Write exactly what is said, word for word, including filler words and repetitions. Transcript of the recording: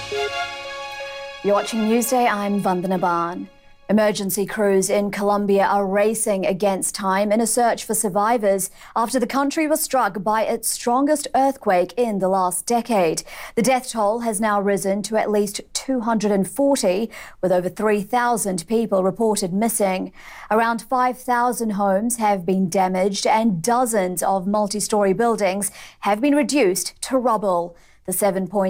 You're watching Newsday, I'm Vandana Barn. Emergency crews in Colombia are racing against time in a search for survivors after the country was struck by its strongest earthquake in the last decade. The death toll has now risen to at least two hundred forty, with over three thousand people reported missing. Around five thousand homes have been damaged and dozens of multi-storey buildings have been reduced to rubble. The seven point